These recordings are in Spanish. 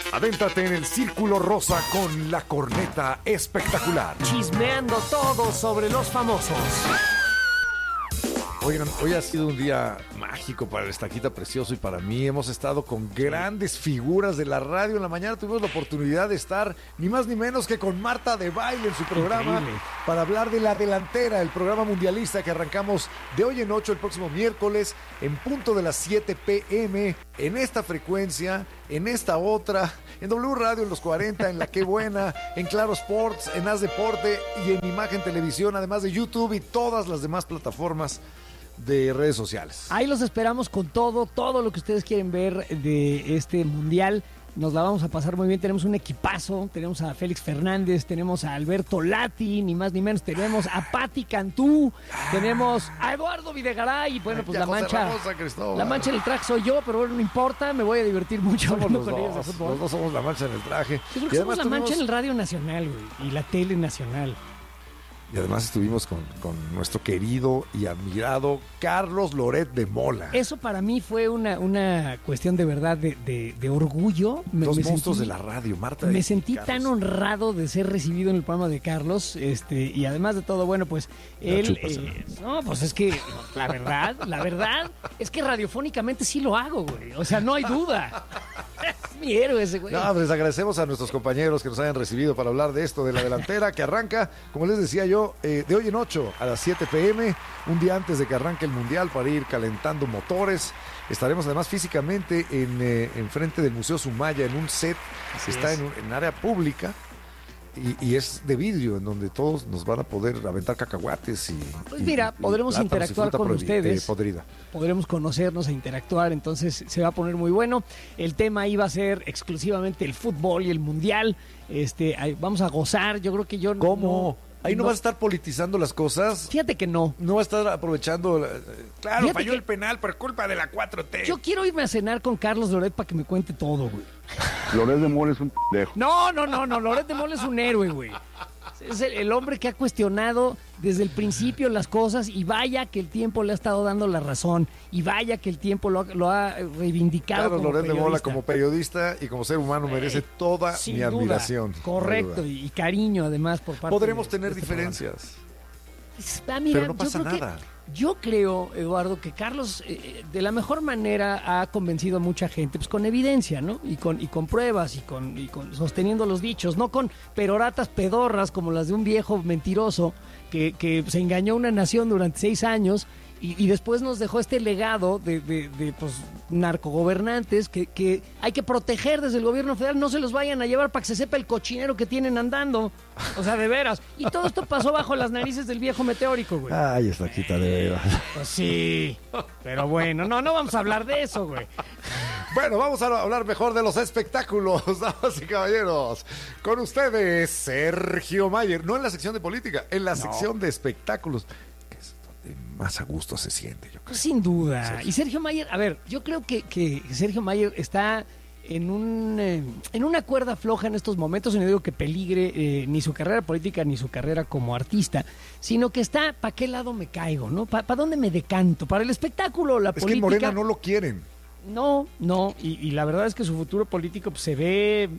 Adéntrate en el Círculo Rosa con la corneta espectacular. Chismeando todo sobre los famosos. Oigan, hoy ha sido un día mágico para el Estaquita Precioso y para mí. Hemos estado con grandes figuras de la radio. En la mañana tuvimos la oportunidad de estar ni más ni menos que con Marta de Baile en su programa. Increíble. Para hablar de La Delantera, el programa mundialista que arrancamos de hoy en 8 el próximo miércoles en punto de las 7 p.m. en esta frecuencia, en esta otra, en W Radio, en los 40, en La Qué Buena, en Claro Sports, en Haz Deporte y en Imagen Televisión, además de YouTube y todas las demás plataformas de redes sociales. Ahí los esperamos con todo lo que ustedes quieren ver de este mundial. Nos la vamos a pasar muy bien. Tenemos un equipazo, tenemos a Félix Fernández, tenemos a Alberto Lati, ni más ni menos, tenemos a Pati Cantú, tenemos a Eduardo Videgaray, y bueno, pues la mancha en el traje soy yo, pero bueno, no importa, me voy a divertir mucho hablando con ellos de fútbol. Los dos somos la mancha en el traje. Yo creo que somos la mancha en el Radio Nacional, güey, y la Tele Nacional. Y además estuvimos con nuestro querido y admirado Carlos Loret de Mola. Eso para mí fue una cuestión de verdad de orgullo. Dos monstruos de la radio, Marta. Me sentí tan honrado de ser recibido en el programa de Carlos, y además de todo, bueno, pues él... no, pues es que la verdad es que radiofónicamente sí lo hago, güey. O sea, no hay duda. Es mi héroe ese güey. No, pues les agradecemos a nuestros compañeros que nos hayan recibido para hablar de esto, de La Delantera, que arranca, como les decía yo, de hoy en 8 a las 7 p.m., un día antes de que arranque el Mundial para ir calentando motores. Estaremos además físicamente en frente del Museo Sumaya, en un set que está en área pública. Y es de vidrio, en donde todos nos van a poder aventar cacahuates pues mira, podremos interactuar con ustedes, podrida. Podremos conocernos e interactuar, entonces se va a poner muy bueno. El tema ahí va a ser exclusivamente el fútbol y el mundial. Vamos a gozar, yo creo que yo... ¿Cómo? Ahí no vas a estar politizando las cosas. Fíjate que no. No vas a estar aprovechando... Claro, fíjate falló el penal por culpa de la 4T. Yo quiero irme a cenar con Carlos Loret para que me cuente todo, güey. Loret de Mola es un pendejo. No. Loret de Mola es un héroe, güey. Es el hombre que ha cuestionado desde el principio las cosas, y vaya que el tiempo le ha estado dando la razón, y vaya que el tiempo lo ha reivindicado. Claro, Loret de Mola como periodista y como ser humano merece toda mi admiración. Correcto, y cariño además por parte. Podremos tener diferencias, pero no pasa nada. Yo creo, Eduardo, que Carlos de la mejor manera ha convencido a mucha gente, pues con evidencia, ¿no? Y con pruebas y con sosteniendo los dichos, no con peroratas pedorras como las de un viejo mentiroso que se engañó a una nación durante 6 años y después nos dejó este legado de pues, narcogobernantes que hay que proteger desde el gobierno federal. No se los vayan a llevar para que se sepa el cochinero que tienen andando. O sea, de veras. Y todo esto pasó bajo las narices del viejo meteórico, güey. Ay, Estaquita, de veras. Pues sí, pero bueno, no vamos a hablar de eso, güey. Bueno, vamos a hablar mejor de los espectáculos, damas y caballeros. Con ustedes, Sergio Mayer. No en la sección de política, en la sección de espectáculos. Más a gusto se siente, yo creo. Pues sin duda. Sergio. Y Sergio Mayer, a ver, yo creo que Sergio Mayer está en una cuerda floja en estos momentos, y no digo que peligre ni su carrera política ni su carrera como artista, sino que está, ¿para qué lado me caigo, no? ¿Para dónde me decanto? ¿Para el espectáculo o la política? Es que en Morena no lo quieren. No, y la verdad es que su futuro político pues, se ve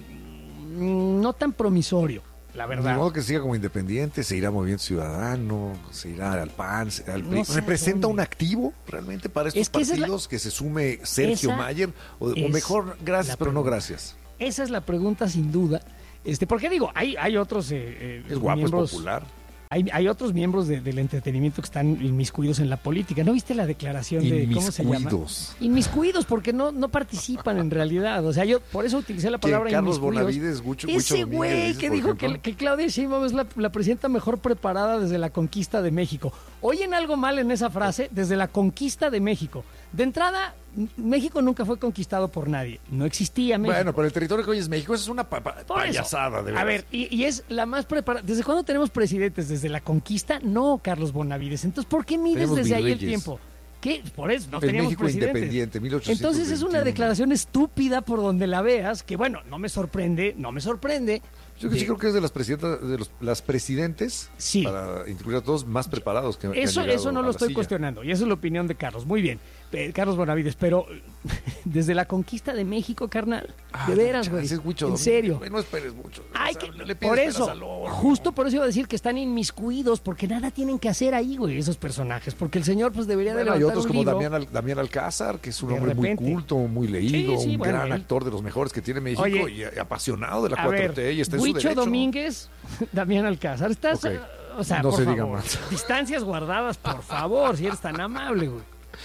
no tan promisorio. La verdad. De modo que siga como independiente, se irá Movimiento Ciudadano, se irá al PAN, al PRI. ¿Representa un activo realmente para estos partidos que se sume Sergio Mayer? O mejor, gracias, pero no gracias. Esa es la pregunta sin duda. Porque digo, hay otros es guapo, miembros, es popular. Hay otros miembros del entretenimiento que están inmiscuidos en la política. ¿No viste la declaración de cómo se llama? Inmiscuidos, porque no participan en realidad. O sea, yo por eso utilicé la palabra Carlos inmiscuidos. Bonavides, Ese güey que dijo que Claudia Sheinbaum es la presidenta mejor preparada desde la conquista de México. ¿Oyen algo mal en esa frase? Desde la conquista de México. De entrada, México nunca fue conquistado por nadie. No existía México. Bueno, pero el territorio que hoy es México, eso es una payasada, de verdad. A ver, y es la más preparada. ¿Desde cuándo tenemos presidentes? ¿Desde la conquista? No, Carlos Bonavides. Entonces, ¿por qué mides tenemos desde ahí el tiempo? ¿Qué? Por eso, no teníamos México presidentes. Independiente, 1821. Entonces es una declaración estúpida por donde la veas, que bueno, no me sorprende, Yo sí creo que es de las presidentas, las presidentes, sí, para incluir a todos, más preparados que eso no lo estoy cuestionando, y eso es la opinión de Carlos. Muy bien, Carlos Bonavides, pero desde la conquista de México, carnal, de veras, güey, en serio. No esperes mucho. Ay, por eso, justo por eso iba a decir que están inmiscuidos, porque nada tienen que hacer ahí, güey, esos personajes, porque el señor pues debería de levantar hay otros un como libro. Damián Alcázar, que es un hombre muy culto, muy leído, un gran actor de los mejores que tiene México. Oye, y apasionado de la 4T, y está en su derecho. Domínguez, Damián Alcázar, estás, okay. O sea, no se diga más. Distancias guardadas, por favor, si eres tan amable, güey.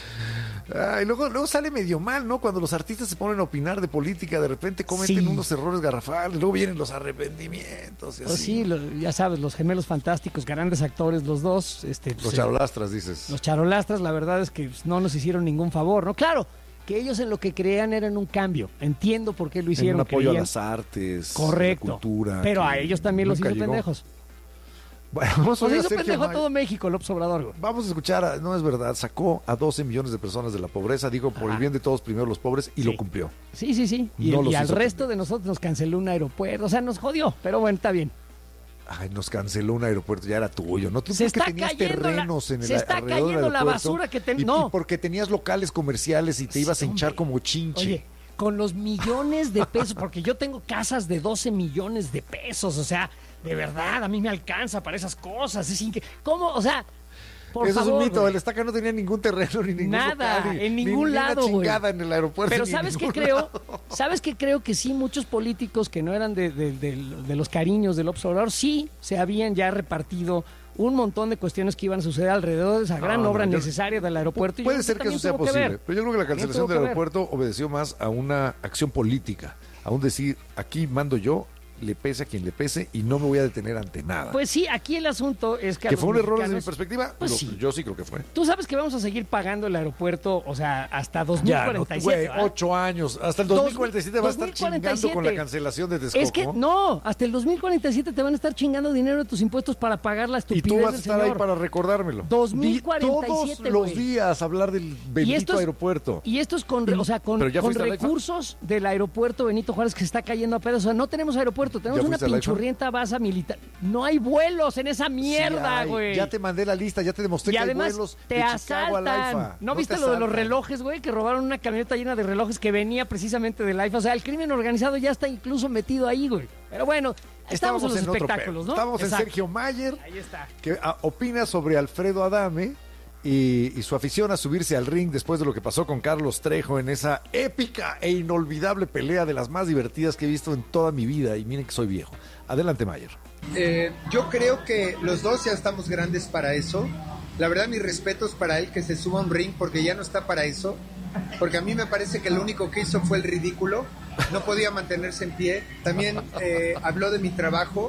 Y luego sale medio mal, ¿no? Cuando los artistas se ponen a opinar de política, de repente cometen unos errores garrafales, luego vienen los arrepentimientos y así. Sí, ya sabes, los gemelos fantásticos, grandes actores los dos. Los charolastras, dices. Los charolastras, la verdad es que no nos hicieron ningún favor, ¿no? Claro, que ellos en lo que creían eran un cambio. Entiendo por qué lo hicieron. Un apoyo a las artes, correcto, a la cultura. Pero a ellos también los hizo pendejos. Bueno, vamos a hizo pendejo a todo México, López Obrador. Güey. Vamos a escuchar, no es verdad, sacó a 12 millones de personas de la pobreza, digo, por el bien de todos, primero los pobres, y lo cumplió. Sí. Y al resto de nosotros nos canceló un aeropuerto, o sea, nos jodió, pero bueno, está bien. Ay, nos canceló un aeropuerto, ya era tuyo, ¿no? Tú que tenías terrenos en el se está cayendo la basura que no. Y porque tenías locales comerciales y te ibas a hinchar como chinche. Oye, con los millones de pesos, porque yo tengo casas de 12 millones de pesos, o sea, de verdad, a mí me alcanza para esas cosas. ¿Cómo? O sea, por eso favor, es un mito. Güey. El Estaca no tenía ningún terreno ni ningún nada, local, en ningún lado, güey. Chingada en el aeropuerto. Pero ¿sabes qué creo? ¿Sabes qué creo? Que sí, muchos políticos que no eran de los cariños del López Obrador, sí se habían ya repartido un montón de cuestiones que iban a suceder alrededor de esa gran obra necesaria del aeropuerto. Puede ser que eso sea posible, pero yo creo que la cancelación del aeropuerto obedeció más a una acción política, a un decir, aquí mando yo, le pese a quien le pese y no me voy a detener ante nada. Pues sí, aquí el asunto es que... ¿Que fue un error desde mi perspectiva? Pues sí. Yo sí creo que fue. Tú sabes que vamos a seguir pagando el aeropuerto, o sea, hasta 2047. Ya, güey, 8 años. Hasta el 2047 va a estar chingando con la cancelación de Texcoco. Es que no, hasta el 2047 te van a estar chingando dinero de tus impuestos para pagar la estupidez. Y tú vas a estar ahí para recordármelo. 2047, todos los días hablar del bendito aeropuerto. Y esto es con recursos del aeropuerto Benito Juárez que se está cayendo a pedazos. O sea, no tenemos aeropuerto, tenemos una pinchurrienta base militar. No hay vuelos en esa mierda, güey. Ya te mandé la lista, ya te demostré que hay vuelos te asaltan. AIFA. ¿No viste lo de los relojes, güey? Que robaron una camioneta llena de relojes que venía precisamente del AIFA. O sea, el crimen organizado ya está incluso metido ahí, güey. Pero bueno, estamos en los espectáculos, ¿no? Estamos en Sergio Mayer, ahí está, que opina sobre Alfredo Adame y su afición a subirse al ring después de lo que pasó con Carlos Trejo en esa épica e inolvidable pelea de las más divertidas que he visto en toda mi vida. Y miren que soy viejo. Adelante, Mayer. Yo creo que los dos ya estamos grandes para eso. La verdad, mis respetos para él, que se suba a un ring, porque ya no está para eso. Porque a mí me parece que lo único que hizo fue el ridículo. No podía mantenerse en pie. También habló de mi trabajo.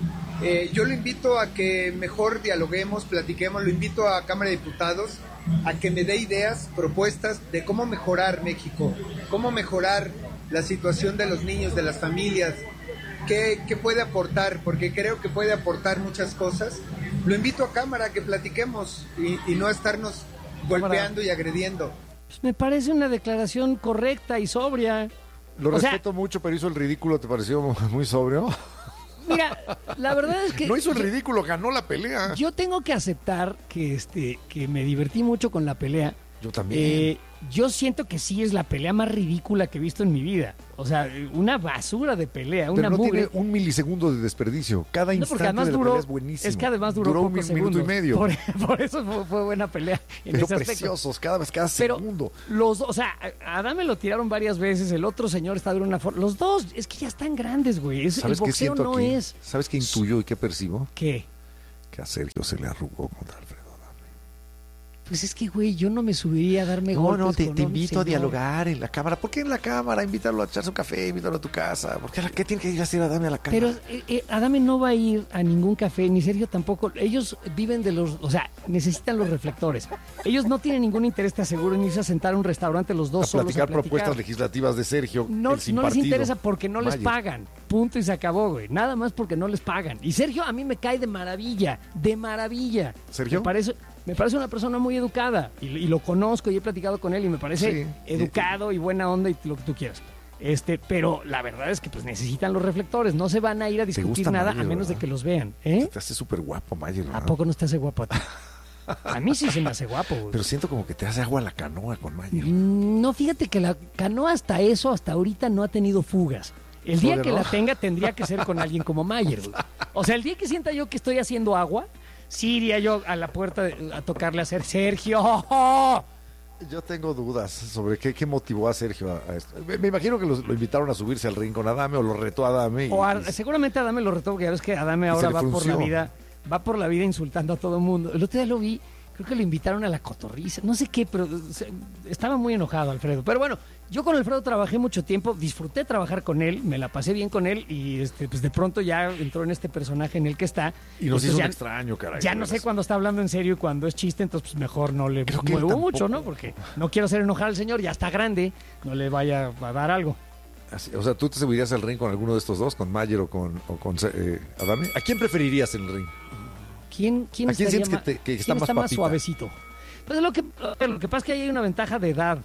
Yo lo invito a que mejor dialoguemos, platiquemos. Lo invito a Cámara de Diputados a que me dé ideas, propuestas de cómo mejorar México, cómo mejorar la situación de los niños, de las familias. ¿Qué puede aportar? Porque creo que puede aportar muchas cosas. Lo invito a Cámara a que platiquemos y no a estarnos golpeando y agrediendo. Pues me parece una declaración correcta y sobria. Lo respeto mucho, pero hizo el ridículo. ¿Te pareció muy sobrio? Mira, la verdad es que... No hizo el ridículo, ganó la pelea. Yo tengo que aceptar que me divertí mucho con la pelea. Yo también. Yo siento que sí es la pelea más ridícula que he visto en mi vida. O sea, una basura de pelea, una Pero no mugre. tiene un milisegundo de desperdicio. Cada instante de la pelea es buenísimo. Es que además duró un minuto y medio. Por eso fue buena pelea. Pero preciosos, cada segundo. O sea, a Adame lo tiraron varias veces, el otro señor está de una forma. Los dos, es que ya están grandes, güey. El boxeo no aquí? es. ¿Sabes qué intuyo y qué percibo? ¿Qué? Que a Sergio se le arrugó contra Alfredo. Pues es que, güey, yo no me subiría a darme golpes. No, te invito a dialogar en la cámara. ¿Por qué en la cámara? Invítalo a echarse un café, invítalo a tu casa. ¿Por qué tiene que ir a hacer Adame a la cámara? Pero Adame no va a ir a ningún café, ni Sergio tampoco. Ellos viven o sea, necesitan los reflectores. Ellos no tienen ningún interés, te aseguro, en irse a sentar a un restaurante los dos solos a platicar propuestas legislativas de Sergio. No les interesa porque no les pagan. Punto y se acabó, güey. Nada más porque no les pagan. Y Sergio a mí me cae de maravilla. De maravilla. ¿Sergio? Me parece una persona muy educada y lo conozco y he platicado con él y me parece educado y buena onda y lo que tú quieras. Pero la verdad es que pues necesitan los reflectores, no se van a ir a discutir gusta nada Mayer, a menos ¿verdad? de que los vean. Te hace súper guapo, Mayer, ¿verdad? ¿A poco no te hace guapo a ti? A mí sí se me hace guapo, güey. Pero siento como que te hace agua la canoa con Mayer. No, fíjate que la canoa hasta ahorita no ha tenido fugas. El día que ¿no? la tenga tendría que ser con alguien como Mayer, güey. O sea, el día que sienta yo que estoy haciendo agua, sí iría yo a la puerta a tocarle a hacer Sergio. Yo tengo dudas sobre qué motivó a Sergio a esto. Me imagino que lo invitaron a subirse al ring con Adame o lo retó a Adame. Seguramente Adame lo retó, porque ya ves que Adame ahora va por la vida insultando a todo el mundo. El otro día lo vi, creo que lo invitaron a la cotorriza, no sé qué, pero estaba muy enojado Alfredo. Pero bueno, yo con Alfredo trabajé mucho tiempo, disfruté trabajar con él, me la pasé bien con él y pues de pronto ya entró en este personaje en el que está. Y nos Entonces hizo ya, un extraño, caray. Ya no sé cuándo está hablando en serio y cuándo es chiste, entonces pues mejor no le Creo que muevo él mucho, tampoco. ¿no? Porque no quiero hacer enojar al señor, ya está grande, no le vaya a dar algo. Así, o sea, ¿tú te subirías al ring con alguno de estos dos? ¿Con Mayer o con Adame? ¿A quién preferirías en el ring? ¿Quién ¿A quién estaría sientes ma- que quién está más está más papita? suavecito? Pues lo que pasa es que ahí hay una ventaja de edad,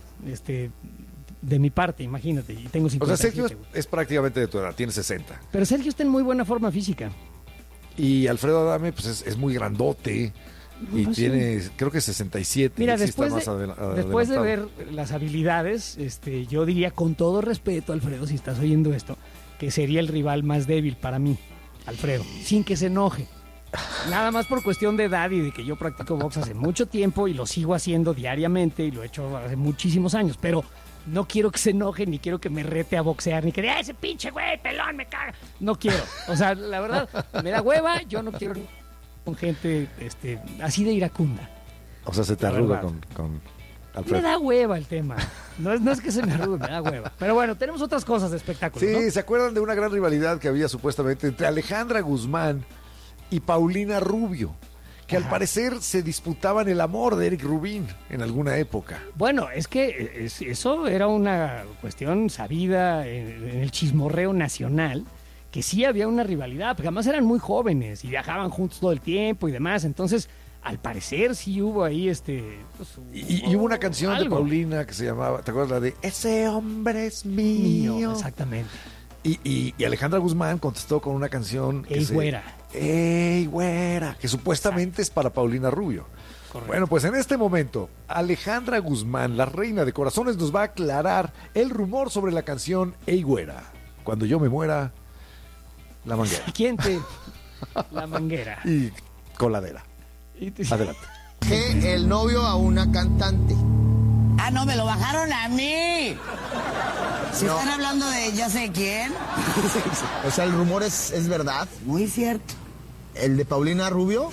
de mi parte, imagínate, y tengo O 57. sea, Sergio güey. es prácticamente de tu edad, tiene 60. Pero Sergio está en muy buena forma física. Y Alfredo Adame, pues es muy grandote. Y Pues tiene, creo que 67. Mira, sí está después, más después de adelantado. ver las habilidades, yo diría con todo respeto, Alfredo, si estás oyendo esto, que sería el rival más débil para mí, Alfredo, sin que se enoje. Nada más por cuestión de edad y de que yo practico box hace mucho tiempo y lo sigo haciendo diariamente y lo he hecho hace muchísimos años, pero no quiero que se enoje, ni quiero que me rete a boxear, ni que diga, ese pinche güey, pelón, me caga. No quiero. O sea, la verdad, me da hueva, yo no quiero con gente así de iracunda. O sea, se te La arruga verdad. con Me Alfredo. da hueva el tema. No es que se me arrugue, me da hueva. Pero bueno, tenemos otras cosas de espectáculo, Sí, ¿no? ¿se acuerdan de una gran rivalidad que había supuestamente entre Alejandra Guzmán y Paulina Rubio? Que al parecer se disputaban el amor de Eric Rubín en alguna época. Bueno, es que eso era una cuestión sabida en el chismorreo nacional, que sí había una rivalidad, porque además eran muy jóvenes y viajaban juntos todo el tiempo y demás. Entonces, al parecer sí hubo ahí pues, Y hubo una canción de algo. Paulina que se llamaba, ¿te acuerdas? La de Ese hombre es Mío, mío. exactamente. Y Alejandra Guzmán contestó con una canción que Ey, güera. Ey, güera, que supuestamente es para Paulina Rubio. Correcto. Bueno, pues en este momento, Alejandra Guzmán, la reina de corazones, nos va a aclarar el rumor sobre la canción Ey, güera. Cuando yo me muera, la manguera. ¿Quién te...? La manguera. Y coladera. Y te- Adelante. Que el novio a una cantante. Ah, no, me lo bajaron a mí. ¿Se No. están hablando de ya sé quién? O sea, el rumor es verdad. Muy cierto. El de Paulina Rubio.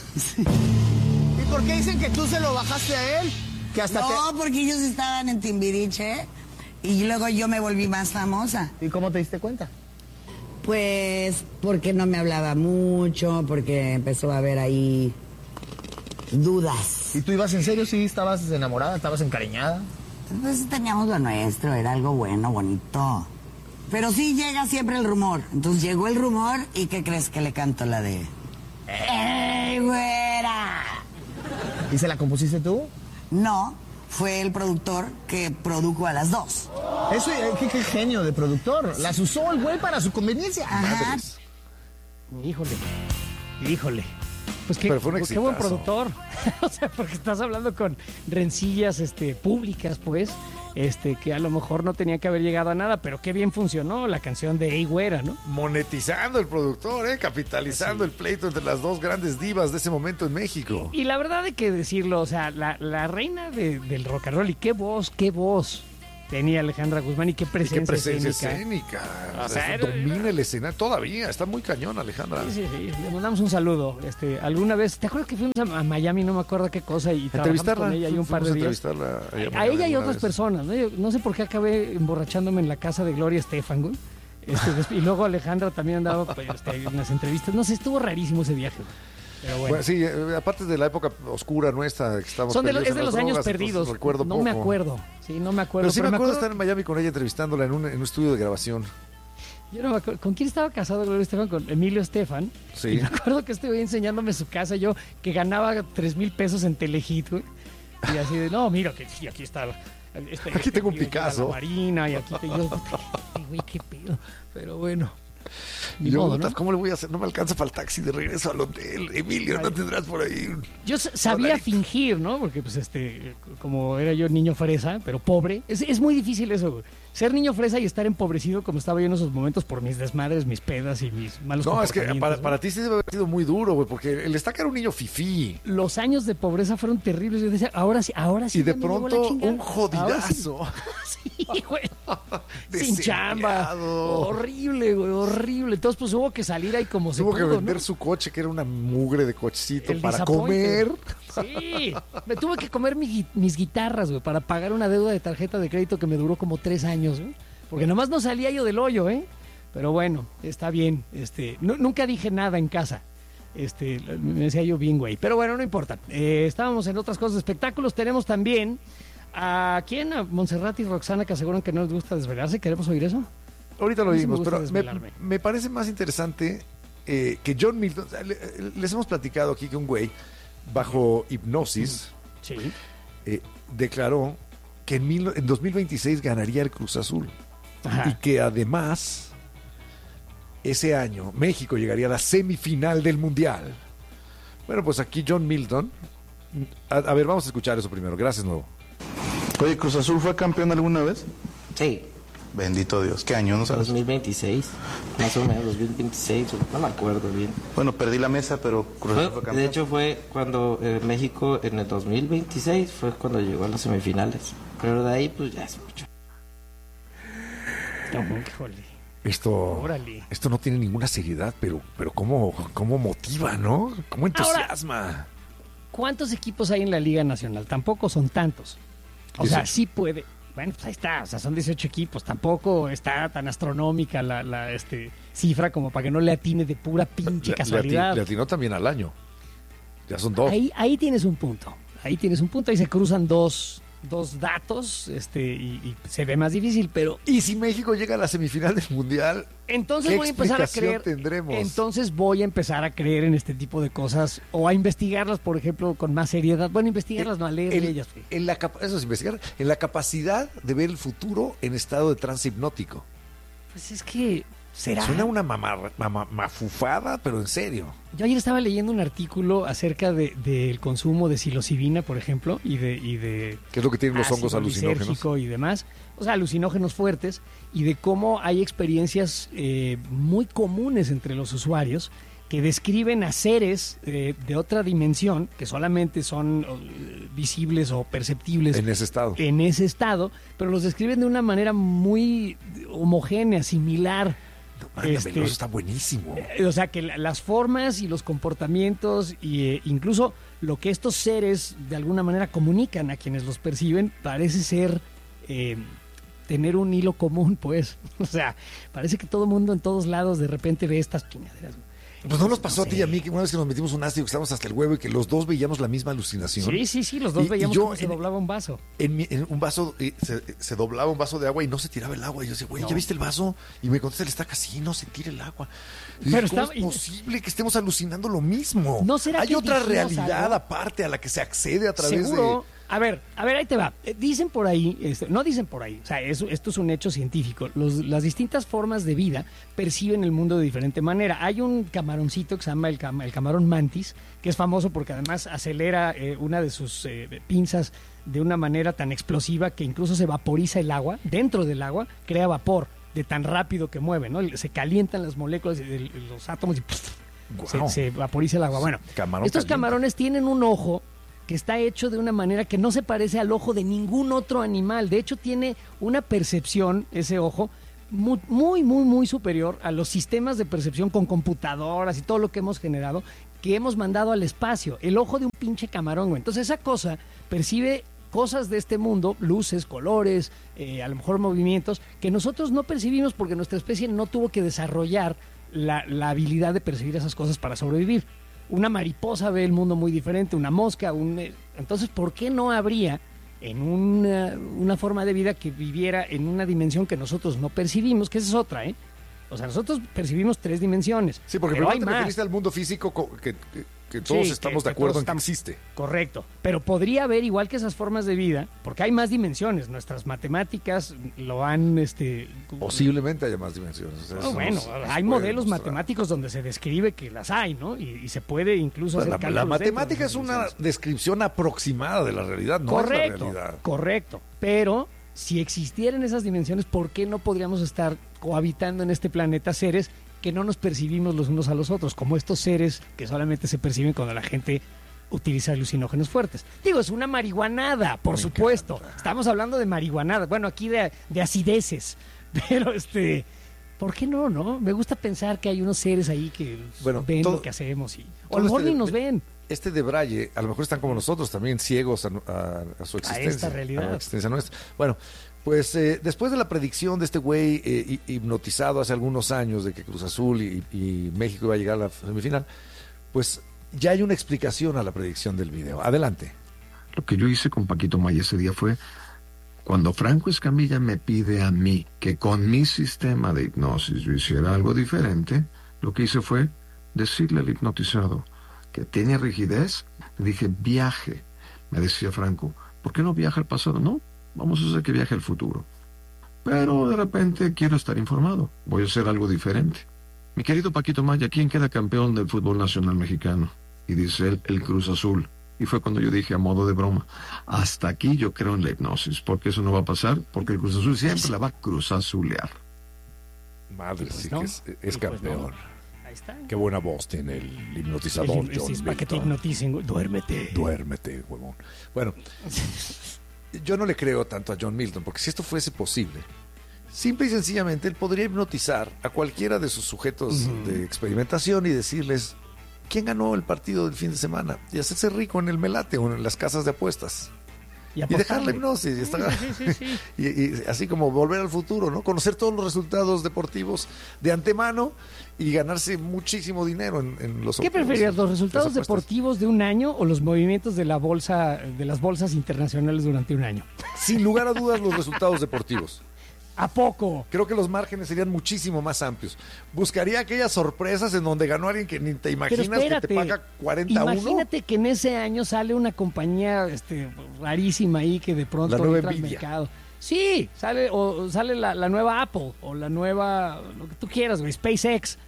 ¿Y por qué dicen que tú se lo bajaste a él? Que hasta No, porque ellos estaban en Timbiriche y luego yo me volví más famosa. ¿Y cómo te diste cuenta? Pues porque no me hablaba mucho, porque empezó a haber ahí dudas. ¿Y tú ibas en serio? ¿Sí estabas enamorada? ¿Estabas encariñada? Entonces teníamos lo nuestro, era algo bueno, bonito. Pero sí llega siempre el rumor. Entonces llegó el rumor y ¿qué crees que le canto la de? ¡Ey, güera! ¿Y se la compusiste tú? No, fue el productor que produjo a las dos. Eso, qué genio de productor. Las usó el güey para su conveniencia. Ajá. Híjole. Pues qué, Pero fue un pues qué buen exitazo. productor. O sea, porque estás hablando con rencillas públicas, pues, que a lo mejor no tenía que haber llegado a nada, pero qué bien funcionó la canción de Ey, güera, ¿no? Monetizando el productor, capitalizando el pleito entre las dos grandes divas de ese momento en México. Y la verdad hay que decirlo, o sea, la reina del rock and roll, y qué voz tenía Alejandra Guzmán y qué Y presencia, qué presencia escénica. escénica. O sea, domina el escenario todavía. Está muy cañón, Alejandra. Sí, le mandamos un saludo. Alguna vez, ¿te acuerdas que fuimos a Miami? No me acuerdo qué cosa, y trabajamos Entrevistarla. con ella ahí un par de Fuimos a días. entrevistarla A ella y alguna otras vez. personas, ¿no? Yo no sé por qué acabé emborrachándome en la casa de Gloria Estefan, güey. Y luego Alejandra también andaba pues, en unas entrevistas. No sé, estuvo rarísimo ese viaje. Pero bueno. Bueno, sí, aparte de la época oscura nuestra que estamos Es de perdidos en los las años drogas, perdidos. entonces recuerdo No poco. me acuerdo. Sí, no me acuerdo. Pero sí me acuerdo acuerdo- estar en Miami con ella entrevistándola en un estudio de grabación. Yo no me acuerdo. ¿Con quién estaba casado Gloria Estefan? Con Emilio Estefan. Sí. Y me acuerdo que estuve enseñándome su casa, yo que ganaba 3,000 pesos en Telehit, güey. Y así de, no, mira, que sí, aquí está. Aquí tengo un la Picasso. Marina, y aquí te yo, güey, qué pedo. Pero bueno. Y yo, ¿cómo le voy a hacer? No me alcanza para el taxi de regreso al hotel. Emilio, ¿no tendrás por ahí? Yo sabía fingir, ¿no? Porque, pues, como era yo niño fresa, pero pobre. Es muy difícil eso, güey. Ser niño fresa y estar empobrecido como estaba yo en esos momentos por mis desmadres, mis pedas y mis malos comportamientos. No, es que para ti sí debe haber sido muy duro, güey, porque el Estaca era un niño fifí. Los años de pobreza fueron terribles. Yo decía, ahora sí. Y de pronto, un jodidazo. Sí, güey. Sin chamba. Horrible, güey, horrible. Entonces, pues hubo que salir ahí como se pudo. Tuvo que vender su coche, que era una mugre de cochecito, para Disappointed. comer. Sí, me tuve que comer mis guitarras, güey, para pagar una deuda de tarjeta de crédito que me duró como 3 años, güey. Porque nomás no salía yo del hoyo, ¿eh? Pero bueno, está bien. Nunca dije nada en casa. Me decía yo bien, güey. Pero bueno, no importa. Estábamos en otras cosas de espectáculos. Tenemos también a Montserrat y Roxana, que aseguran que no les gusta desvelarse. ¿Queremos oír eso? Ahorita lo oímos, pero me parece más interesante que John Milton. Les hemos platicado aquí que un güey, bajo hipnosis, sí, declaró que en 2026 ganaría el Cruz Azul. Ajá. Y que además ese año México llegaría a la semifinal del Mundial. Bueno, pues aquí John Milton. A ver, vamos a escuchar eso primero. Gracias, nuevo. Oye, ¿Cruz Azul fue campeón alguna vez? Sí. Bendito Dios. ¿Qué año? ¿No sabes? 2026. Más o menos, 2026. No me acuerdo bien. Bueno, perdí la mesa, pero Cruz Azul fue campeón. De hecho, fue cuando México en el 2026 fue cuando llegó a las semifinales. Pero de ahí, pues ya es mucho. Esto no tiene ninguna seriedad, pero cómo motiva, ¿no? ¿Cómo entusiasma? Ahora, ¿cuántos equipos hay en la Liga Nacional? Tampoco son tantos. O sea, sí puede. Bueno, pues ahí está. O sea, son 18 equipos. Tampoco está tan astronómica la cifra como para que no le atine de pura pinche casualidad. Le atinó también al año. Ya son 2. Ahí tienes un punto. Ahí se cruzan dos datos, y se ve más difícil, pero... ¿Y si México llega a la semifinal del Mundial? Entonces voy a empezar a creer... tendremos? Entonces voy a empezar a creer en este tipo de cosas, o a investigarlas, por ejemplo, con más seriedad. Bueno, investigarlas, no a leer de ellas. Eso es investigar. En la capacidad de ver el futuro en estado de trance hipnótico. Pues es que... ¿será? Suena una mafufada, pero en serio. Yo ayer estaba leyendo un artículo acerca del consumo de psilocibina, por ejemplo, y de ¿qué es lo que tienen los hongos alucinógenos? Y demás, o sea, alucinógenos fuertes, y de cómo hay experiencias muy comunes entre los usuarios que describen a seres de otra dimensión, que solamente son visibles o perceptibles en ese estado, pero los describen de una manera muy homogénea, similar. Eso está buenísimo. O sea, que las formas y los comportamientos e incluso lo que estos seres de alguna manera comunican a quienes los perciben parece ser tener un hilo común, pues. O sea, parece que todo el mundo en todos lados de repente ve estas chingaderas. Pues no nos pasó a ti y a mí que una vez que nos metimos un ácido que estábamos hasta el huevo y que los dos veíamos la misma alucinación. Sí, los dos veíamos cómo se doblaba un vaso. En un vaso se doblaba un vaso de agua y no se tiraba el agua. Y yo decía, güey, ¿ya viste el vaso? Y me contesta el Estaca, sí, no se tira el agua. Pero ¿cómo es posible que estemos alucinando lo mismo? ¿No será Hay que otra realidad aparte a la que se accede a través ¿seguro? A ver, ahí te va. Dicen por ahí, no dicen por ahí, o sea, esto es un hecho científico. Las distintas formas de vida perciben el mundo de diferente manera. Hay un camaroncito que se llama el camarón mantis, que es famoso porque además acelera una de sus pinzas de una manera tan explosiva que incluso se vaporiza el agua. Dentro del agua crea vapor de tan rápido que mueve, ¿no? Se calientan las moléculas de los átomos y se vaporiza el agua. Bueno, estos camarones tienen un ojo que está hecho de una manera que no se parece al ojo de ningún otro animal. De hecho, tiene una percepción, ese ojo, muy superior a los sistemas de percepción con computadoras y todo lo que hemos generado, que hemos mandado al espacio. El ojo de un pinche camarón, güey. Entonces, esa cosa percibe cosas de este mundo, luces, colores, a lo mejor movimientos, que nosotros no percibimos porque nuestra especie no tuvo que desarrollar la habilidad de percibir esas cosas para sobrevivir. Una mariposa ve el mundo muy diferente, una mosca, entonces, ¿por qué no habría en una forma de vida que viviera en una dimensión que nosotros no percibimos? Que esa es otra, O sea, nosotros percibimos 3 dimensiones. Sí, porque pero primero hay te más. referiste al mundo físico que todos Sí, estamos que de acuerdo todos en que estamos- existe. Correcto. Pero podría haber, igual que esas formas de vida, porque hay más dimensiones. Nuestras matemáticas lo han... Posiblemente haya más dimensiones. O sea, No, eso bueno, nos hay puede modelos mostrar. matemáticos donde se describe que las hay, ¿no? Y se puede incluso hacer La cálculos matemática dentro es de una dimensiones. descripción aproximada de la realidad, no es la realidad. Correcto. Pero si existieran esas dimensiones, ¿por qué no podríamos estar cohabitando en este planeta seres que no nos percibimos los unos a los otros, como estos seres que solamente se perciben cuando la gente utiliza alucinógenos fuertes? Digo, es una marihuanada, por supuesto. Estamos hablando de marihuanada. Bueno, aquí de acideces. Pero ¿por qué no, no? Me gusta pensar que hay unos seres ahí que ven lo que hacemos o a lo mejor ni nos ven. Este de Braille, a lo mejor están como nosotros también ciegos a su existencia. A esta realidad. A la existencia nuestra. Bueno, pues después de la predicción de este güey hipnotizado hace algunos años de que Cruz Azul y México iba a llegar a la semifinal, pues ya hay una explicación a la predicción del video. Adelante. Lo que yo hice con Paquito Maya ese día fue, cuando Franco Escamilla me pide a mí que con mi sistema de hipnosis yo hiciera algo diferente, lo que hice fue decirle al hipnotizado que tiene rigidez. Le dije, viaje. Me decía Franco, ¿por qué no viaja al pasado? No, vamos a hacer que viaje al futuro. Pero de repente quiero estar informado, voy a hacer algo diferente. Mi querido Paquito Maya, ¿quién queda campeón del fútbol nacional mexicano? Y dice él, el Cruz Azul. Y fue cuando yo dije, a modo de broma, hasta aquí yo creo en la hipnosis, porque eso no va a pasar, porque el Cruz Azul siempre la va a cruzazulear. Madre, sí no. que es Pues campeón. Ahí está. Qué buena voz tiene el hipnotizador John Es para que te Milton. hipnoticen, güey. Duérmete. Duérmete, huevón. Bueno, yo no le creo tanto a John Milton, porque si esto fuese posible, simple y sencillamente él podría hipnotizar a cualquiera de sus sujetos de experimentación y decirles quién ganó el partido del fin de semana y hacerse rico en el melate o en las casas de apuestas. Y dejar la hipnosis. Y, estar- Sí. y así como volver al futuro, ¿no? Conocer todos los resultados deportivos de antemano y ganarse muchísimo dinero en los ¿Qué preferías, los resultados las apuestas. deportivos de un año o los movimientos de la bolsa, de las bolsas internacionales durante un año? Sin lugar a dudas, los resultados deportivos. ¿A poco? Creo que los márgenes serían muchísimo más amplios. Buscaría aquellas sorpresas en donde ganó alguien que ni te Pero imaginas espérate, que te paga 40-1. imagínate que en ese año sale una compañía rarísima ahí que de pronto La nueva entra al Nvidia. mercado. Sí, sale la nueva Apple o la nueva, lo que tú quieras, güey, SpaceX.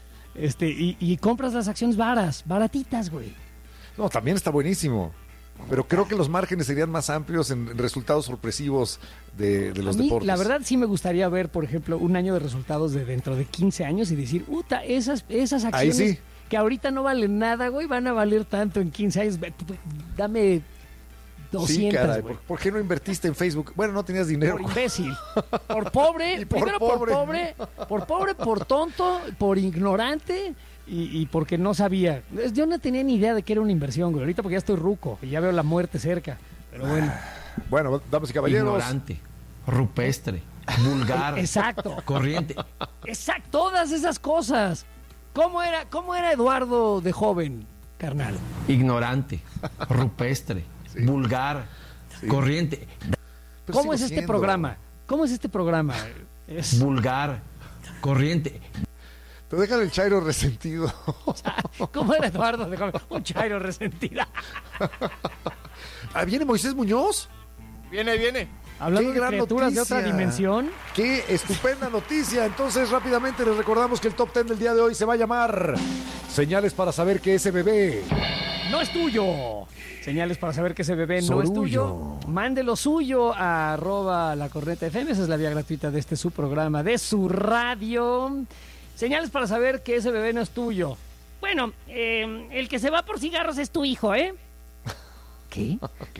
Y compras las acciones baratitas, güey. No, también está buenísimo. Pero creo que los márgenes serían más amplios en resultados sorpresivos de los A mí, deportes. la verdad, sí me gustaría ver, por ejemplo, un año de resultados de dentro de 15 años y decir, esas acciones Ahí sí. que ahorita no valen nada, güey, van a valer tanto en 15 años. Dame 200, Sí, caray. güey. ¿Por qué no invertiste en Facebook? Bueno, no tenías dinero. Por imbécil, por pobre, Y por primero pobre. por pobre, por tonto, por ignorante y porque no sabía. Yo no tenía ni idea de que era una inversión, güey. Ahorita porque ya estoy ruco y ya veo la muerte cerca. Pero bueno, Bueno, damas y caballeros. Ignorante, rupestre, vulgar, exacto. corriente. Exacto, todas esas cosas. ¿Cómo era Eduardo de joven, carnal? Ignorante, rupestre, vulgar, corriente, Pero ¿Cómo sigo es este siendo. programa? ¿Cómo es este programa? Es vulgar, corriente. Pero déjale el chairo resentido. ¿Cómo era Eduardo de joven? Un chairo resentida. Ah, ¿viene Moisés Muñoz? Viene. Hablando Qué de gran criaturas de otra noticia. dimensión. ¡Qué estupenda noticia! Entonces, rápidamente les recordamos que el top 10 del día de hoy se va a llamar Señales para saber que ese bebé... No es tuyo. Señales para saber que ese bebé no es Sorullo. tuyo. Mande lo suyo a @lacornetafm. Esa es la vía gratuita de su programa, de su radio. Señales para saber que ese bebé no es tuyo. Bueno, el que se va por cigarros es tu hijo, ¿eh? ¿Qué?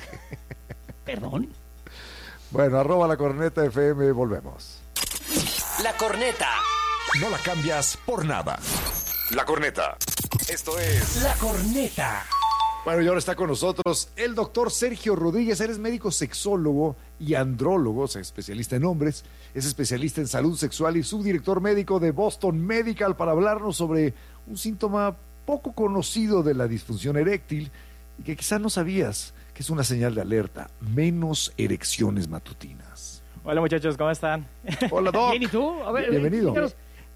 Perdón. Bueno, @lacornetafm, volvemos. La corneta. No la cambias por nada. La corneta. Esto es La corneta. Bueno, y ahora está con nosotros el doctor Sergio Rodríguez. Él es médico sexólogo y andrólogo, o sea, especialista en hombres. Es especialista en salud sexual y subdirector médico de Boston Medical para hablarnos sobre un síntoma poco conocido de la disfunción eréctil y que quizás no sabías que es una señal de alerta: menos erecciones matutinas. Hola muchachos, ¿cómo están? Hola, Doc. Bien, ¿y tú? A ver, Bienvenido. díganos,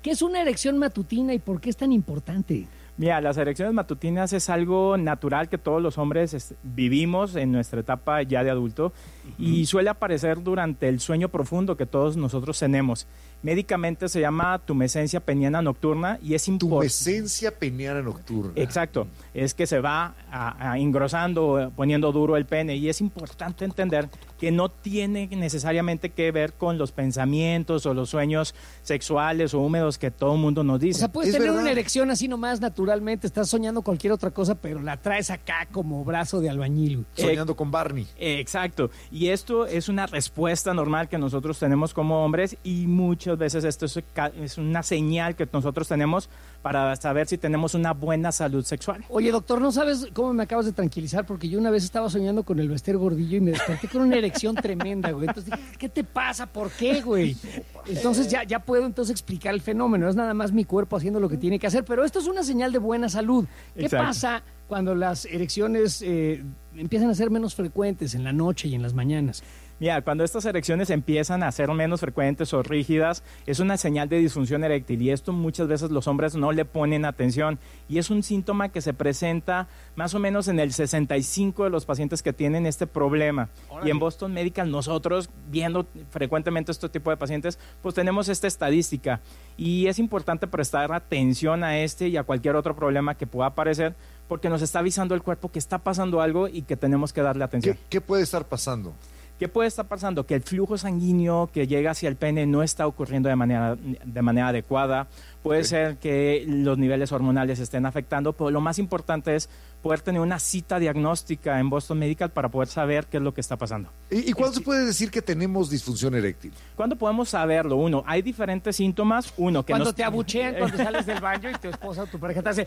¿Qué es una erección matutina y por qué es tan importante? Mira, las erecciones matutinas es algo natural que todos los hombres vivimos en nuestra etapa ya de adulto y suele aparecer durante el sueño profundo que todos nosotros tenemos. Médicamente se llama tumescencia peniana nocturna y es importante. Tumescencia peniana nocturna. Exacto, es que se va engrosando, poniendo duro el pene y es importante entender que no tiene necesariamente que ver con los pensamientos o los sueños sexuales o húmedos que todo el mundo nos dice. O sea, puedes tener una erección así nomás naturalmente, estás soñando cualquier otra cosa, pero la traes acá como brazo de albañil. Soñando con Barney. Exacto, y esto es una respuesta normal que nosotros tenemos como hombres y muchas veces esto es una señal que nosotros tenemos para saber si tenemos una buena salud sexual. Oye, doctor, ¿no sabes cómo me acabas de tranquilizar? Porque yo una vez estaba soñando con el Bester Gordillo y me desperté con una erección tremenda, güey. Entonces dije, ¿qué te pasa? ¿Por qué, güey? Entonces ya puedo explicar el fenómeno. Es nada más mi cuerpo haciendo lo que tiene que hacer. Pero esto es una señal de buena salud. ¿Qué pasa cuando las erecciones empiezan a ser menos frecuentes en la noche y en las mañanas? Mira, cuando estas erecciones empiezan a ser menos frecuentes o rígidas, es una señal de disfunción eréctil y esto muchas veces los hombres no le ponen atención y es un síntoma que se presenta más o menos en el 65% de los pacientes que tienen este problema. Órale. Y en Boston Medical nosotros, viendo frecuentemente este tipo de pacientes, pues tenemos esta estadística y es importante prestar atención a este y a cualquier otro problema que pueda aparecer porque nos está avisando el cuerpo que está pasando algo y que tenemos que darle atención. ¿Qué puede estar pasando? ¿Qué puede estar pasando? Que el flujo sanguíneo que llega hacia el pene no está ocurriendo de manera adecuada. Puede ser que los niveles hormonales estén afectando, pero lo más importante es poder tener una cita diagnóstica en Boston Medical para poder saber qué es lo que está pasando. ¿Y cuándo se puede decir que tenemos disfunción eréctil? ¿Cuándo podemos saberlo? Uno, hay diferentes síntomas. Uno, que cuando te abuchean, cuando sales del baño y tu esposa o tu pareja te hace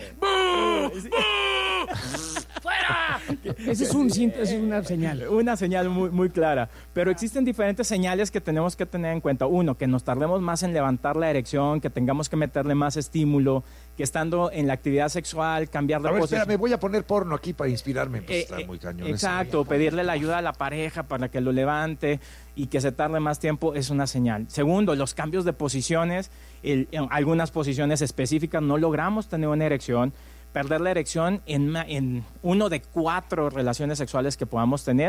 ¡fuera! Ese es una señal. Una señal muy, muy clara. Pero existen diferentes señales que tenemos que tener en cuenta. Uno, que nos tardemos más en levantar la erección, que tengamos que meterle más estímulo, que estando en la actividad sexual, cambiar de posición. Espérame, voy a poner porno aquí para inspirarme. Pues está muy cañón. Exacto, pedirle la ayuda a la pareja para que lo levante y que se tarde más tiempo es una señal. Segundo, los cambios de posiciones. En algunas posiciones específicas no logramos tener una erección. Perder la erección en uno de 4 relaciones sexuales que podamos tener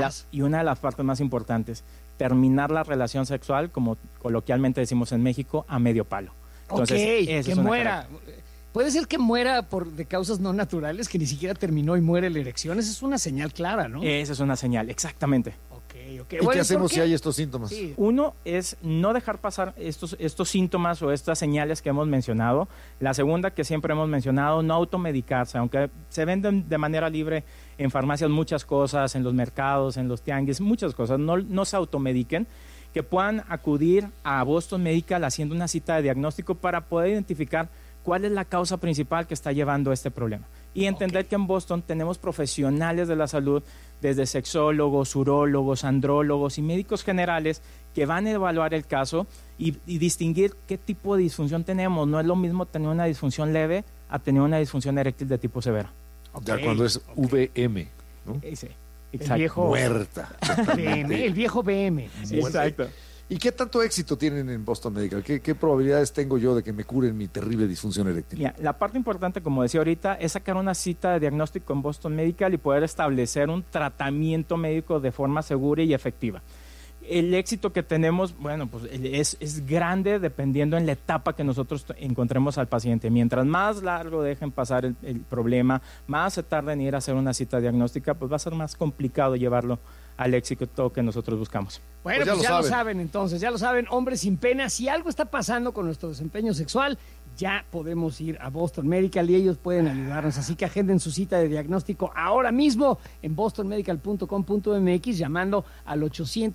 y una de las partes más importantes, terminar la relación sexual, como coloquialmente decimos en México, a medio palo. Entonces, que muera. Puede ser que muera de causas no naturales, que ni siquiera terminó y muere la erección. Esa es una señal clara, ¿no? Esa es una señal, exactamente. ¿Y qué hacemos si hay estos síntomas? Sí. Uno es no dejar pasar estos síntomas o estas señales que hemos mencionado. La segunda, que siempre hemos mencionado, no automedicarse. Aunque se venden de manera libre en farmacias muchas cosas, en los mercados, en los tianguis, muchas cosas, no se automediquen, que puedan acudir a Boston Medical haciendo una cita de diagnóstico para poder identificar cuál es la causa principal que está llevando a este problema. Y entender que en Boston tenemos profesionales de la salud, desde sexólogos, urólogos, andrólogos y médicos generales que van a evaluar el caso y distinguir qué tipo de disfunción tenemos. No es lo mismo tener una disfunción leve a tener una disfunción eréctil de tipo severo. Ya cuando es VM, ¿no? Sí, exacto. El viejo muerta. El viejo BM. Exacto. ¿Y qué tanto éxito tienen en Boston Medical? ¿Qué probabilidades tengo yo de que me curen mi terrible disfunción eréctil? Mira, la parte importante, como decía ahorita, es sacar una cita de diagnóstico en Boston Medical y poder establecer un tratamiento médico de forma segura y efectiva. El éxito que tenemos, bueno, pues es grande dependiendo en la etapa que nosotros encontremos al paciente. Mientras más largo dejen pasar el problema, más se tarda en ir a hacer una cita diagnóstica, pues va a ser más complicado llevarlo al éxito que nosotros buscamos. Bueno, pues ya lo saben entonces, ya lo saben, hombres sin pena, si algo está pasando con nuestro desempeño sexual, ya podemos ir a Boston Medical y ellos pueden ayudarnos, así que agenden su cita de diagnóstico ahora mismo en bostonmedical.com.mx llamando al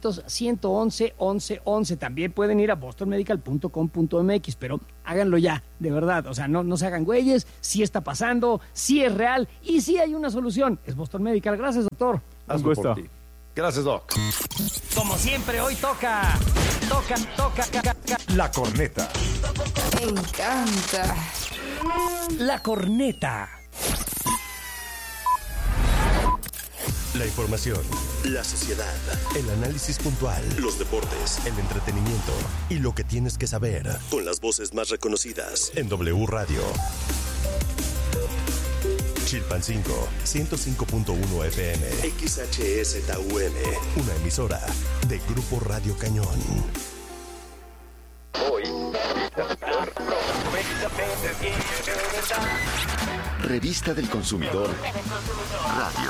800-111-1111. También pueden ir a bostonmedical.com.mx, pero háganlo ya, de verdad, o sea, no se hagan güeyes, sí está pasando, sí es real y sí hay una solución. Es Boston Medical. Gracias, doctor. Un gusto. Gracias, Doc. Como siempre, hoy toca. La corneta. Me encanta. La corneta. La información, la sociedad, el análisis puntual, los deportes, el entretenimiento y lo que tienes que saber con las voces más reconocidas en W Radio. Chilpancingo, 105.1 FM, XHSTUN, una emisora de Grupo Radio Cañón. Revista del Consumidor Radio.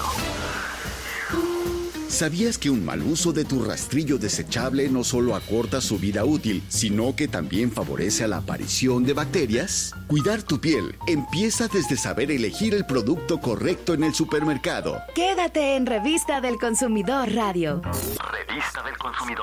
¿Sabías que un mal uso de tu rastrillo desechable no solo acorta su vida útil, sino que también favorece a la aparición de bacterias? Cuidar tu piel empieza desde saber elegir el producto correcto en el supermercado. Quédate en Revista del Consumidor Radio. Revista del Consumidor.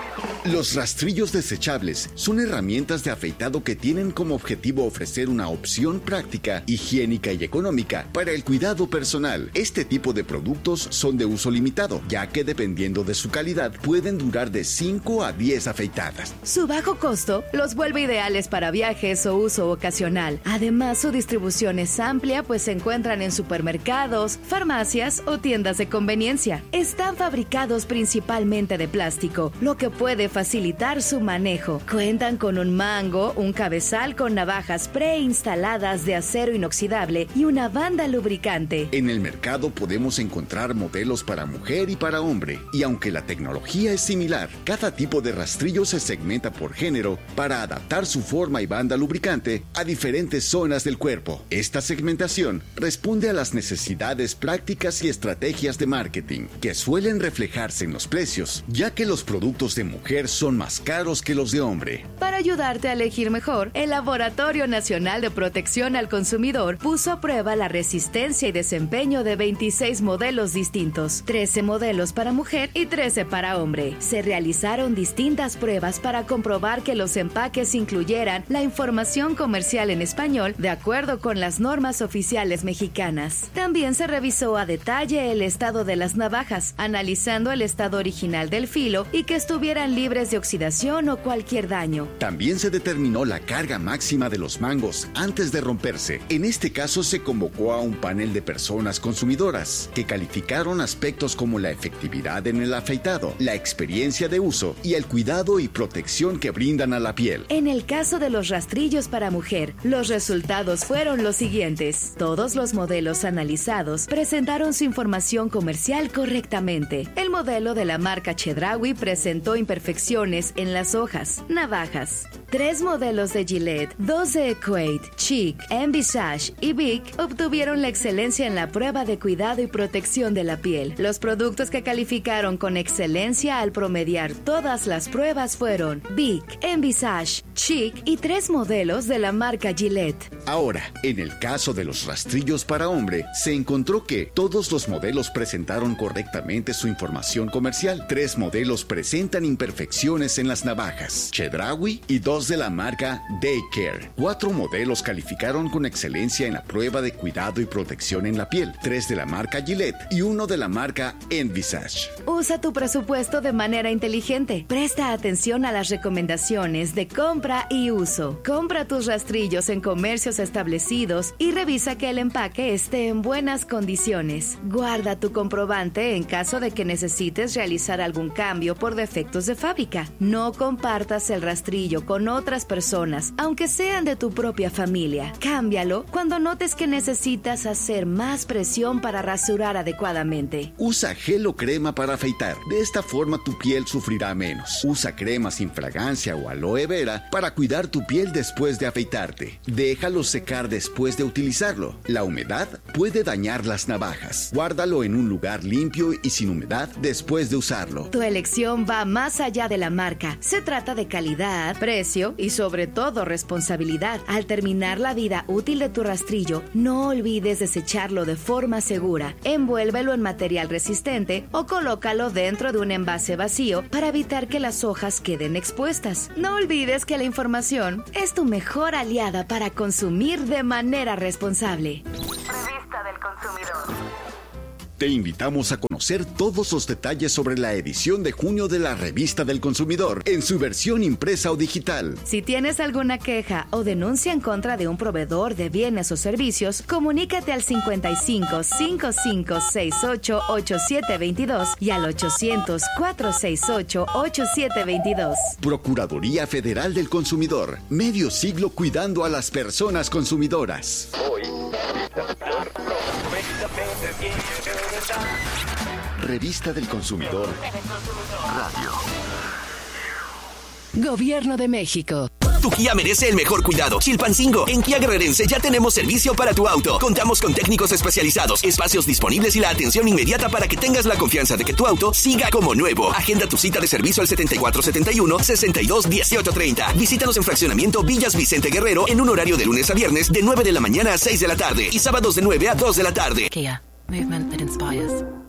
Los rastrillos desechables son herramientas de afeitado que tienen como objetivo ofrecer una opción práctica, higiénica y económica para el cuidado personal. Este tipo de productos son de uso limitado, ya que dependiendo de su calidad pueden durar de 5 a 10 afeitadas. Su bajo costo los vuelve ideales para viajes o uso ocasional. Además, su distribución es amplia, pues se encuentran en supermercados, farmacias o tiendas de conveniencia. Están fabricados principalmente de plástico, lo que puede facilitar su manejo. Cuentan con un mango, un cabezal con navajas preinstaladas de acero inoxidable y una banda lubricante. En el mercado podemos encontrar modelos para mujer y para hombre, y aunque la tecnología es similar, cada tipo de rastrillo se segmenta por género para adaptar su forma y banda lubricante a diferentes zonas del cuerpo. Esta segmentación responde a las necesidades prácticas y estrategias de marketing, que suelen reflejarse en los precios, ya que los productos de mujer son más caros que los de hombre. Para ayudarte a elegir mejor, el Laboratorio Nacional de Protección al Consumidor puso a prueba la resistencia y desempeño de 26 modelos distintos, 13 modelos para mujer y 13 para hombre. Se realizaron distintas pruebas para comprobar que los empaques incluyeran la información comercial en español de acuerdo con las normas oficiales mexicanas. También se revisó a detalle el estado de las navajas, analizando el estado original del filo y que estuvieran libres de oxidación o cualquier daño. También se determinó la carga máxima de los mangos antes de romperse. En este caso se convocó a un panel de personas consumidoras que calificaron aspectos como la efectividad en el afeitado, la experiencia de uso y el cuidado y protección que brindan a la piel. En el caso de los rastrillos para mujer, los resultados fueron los siguientes. Todos los modelos analizados presentaron su información comercial correctamente. El modelo de la marca Chedraui presentó imperfecciones en las hojas, navajas. 3 modelos de Gillette, 2 de Equate, Chic, Envisage y Vic obtuvieron la excelencia en la prueba de cuidado y protección de la piel. Los productos que calificaron con excelencia al promediar todas las pruebas fueron Vic, Envisage, Chic y 3 modelos de la marca Gillette. Ahora, en el caso de los rastrillos para hombre, se encontró que todos los modelos presentaron correctamente su información comercial. 3 modelos presentan imperfecciones en las navajas, Chedraui y 2 de la marca Daycare. 4 modelos calificaron con excelencia en la prueba de cuidado y protección en la piel, 3 de la marca Gillette y 1 de la marca Envisage. Usa tu presupuesto de manera inteligente. Presta atención a las recomendaciones de compra y uso. Compra tus rastrillos en comercios establecidos y revisa que el empaque esté en buenas condiciones. Guarda tu comprobante en caso de que necesites realizar algún cambio por defectos de fábrica. No compartas el rastrillo con otras personas, aunque sean de tu propia familia. Cámbialo cuando notes que necesitas hacer más presión para rasurar adecuadamente. Usa gel o crema para afeitar. De esta forma tu piel sufrirá menos. Usa crema sin fragancia o aloe vera para cuidar tu piel después de afeitarte. Déjalo secar después de utilizarlo. La humedad puede dañar las navajas. Guárdalo en un lugar limpio y sin humedad después de usarlo. Tu elección va más allá de la marca. Se trata de calidad, precio y sobre todo responsabilidad. Al terminar la vida útil de tu rastrillo, no olvides desecharlo de forma segura. Envuélvelo en material resistente o colócalo dentro de un envase vacío para evitar que las hojas queden expuestas. No olvides que la información es tu mejor aliada para consumir de manera responsable. Revista del Consumidor. Te invitamos a conocer todos los detalles sobre la edición de junio de la Revista del Consumidor en su versión impresa o digital. Si tienes alguna queja o denuncia en contra de un proveedor de bienes o servicios, comunícate al 55 5568 8722 y al 800 468 8722. Procuraduría Federal del Consumidor. Medio siglo cuidando a las personas consumidoras. Revista del Consumidor Radio. Gobierno de México. Tu Kia merece el mejor cuidado. Chilpancingo. En Kia Guerrerense ya tenemos servicio para tu auto. Contamos con técnicos especializados, espacios disponibles y la atención inmediata para que tengas la confianza de que tu auto siga como nuevo. Agenda tu cita de servicio al 7471-621830. Visítanos en Fraccionamiento Villas Vicente Guerrero en un horario de lunes a viernes de 9 de la mañana a 6 de la tarde y sábados de 9 a 2 de la tarde. Kia. Movement that inspires.